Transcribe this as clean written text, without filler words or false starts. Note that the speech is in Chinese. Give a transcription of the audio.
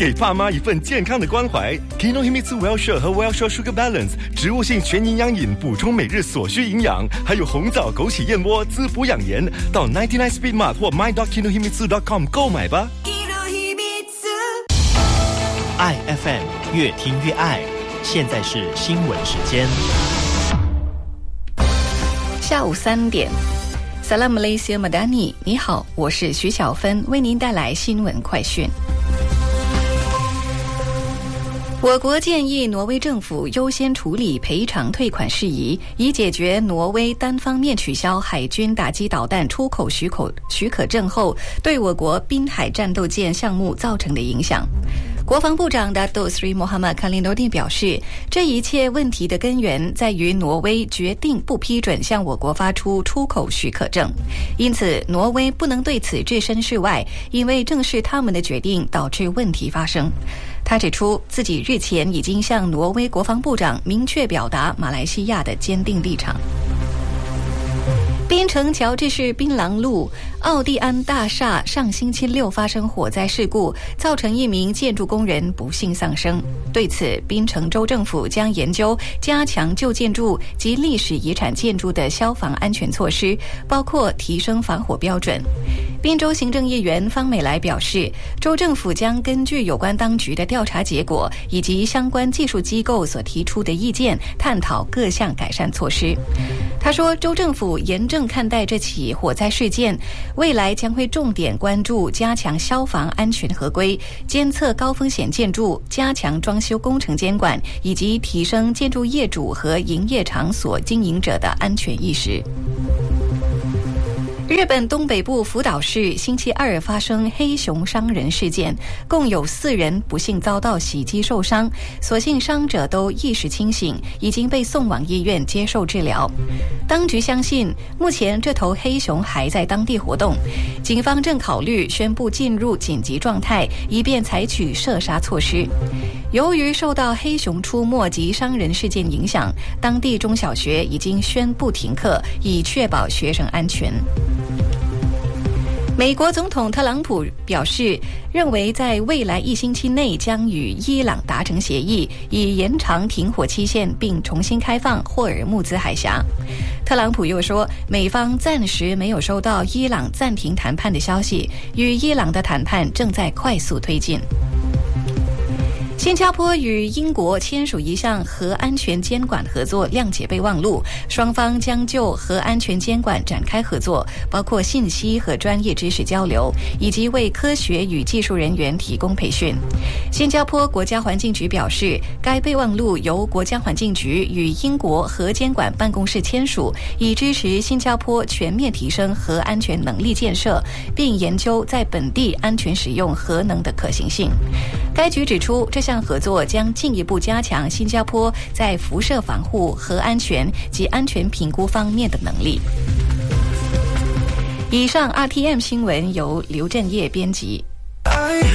给爸妈一份健康的关怀。Kinohimitsu Well-Share 和 Well-Share Sugar Balance 植物性全营养饮，补充每日所需营养，还有红枣、枸杞、燕窝滋补养颜。到99 Speed Mart 或 my.kinohimitsu.com 购买吧。 爱 FM 越听越爱，现在是新闻时间。 下午3点。Salam Malaysia Madani， 你好，我是徐小芬，为您带来新闻快讯。我国建议挪威政府优先处理赔偿退款事宜，以解决挪威单方面取消海军打击导弹出口许可证后对我国滨海战斗舰项目造成的影响。国防部长Datuk Seri Mohamad Khaliludin 表示，这一切问题的根源在于挪威决定不批准向我国发出出口许可证，因此挪威不能对此置身事外，因为正是他们的决定导致问题发生。他指出，自己日前已经向挪威国防部长明确表达马来西亚的坚定立场。槟城乔治市槟榔路奥蒂安大厦上星期六发生火灾事故，造成一名建筑工人不幸丧生。对此，槟城州政府将研究加强旧建筑及历史遗产建筑的消防安全措施，包括提升防火标准。槟州行政议员方美来表示，州政府将根据有关当局的调查结果以及相关技术机构所提出的意见，探讨各项改善措施。他说，州政府严正看待这起火灾事件，未来将会重点关注加强消防安全合规、监测高风险建筑、加强装修工程监管，以及提升建筑业主和营业场所经营者的安全意识。日本东北部福岛市星期二发生黑熊伤人事件，共有4人不幸遭到袭击受伤，所幸伤者都意识清醒，已经被送往医院接受治疗。当局相信，目前这头黑熊还在当地活动，警方正考虑宣布进入紧急状态，以便采取射杀措施。由于受到黑熊出没及伤人事件影响，当地中小学已经宣布停课，以确保学生安全。美国总统特朗普表示，认为在未来1星期内将与伊朗达成协议，以延长停火期限并重新开放霍尔木兹海峡。特朗普又说，美方暂时没有收到伊朗暂停谈判的消息，与伊朗的谈判正在快速推进。新加坡与英国签署一项核安全监管合作谅解备忘录，双方将就核安全监管展开合作，包括信息和专业知识交流，以及为科学与技术人员提供培训。新加坡国家环境局表示，该备忘录由国家环境局与英国核监管办公室签署，以支持新加坡全面提升核安全能力建设，并研究在本地安全使用核能的可行性。该局指出，这项合作将进一步加强新加坡在辐射防护、核安全及安全评估方面的能力。以上 RTM 新闻由刘振业编辑。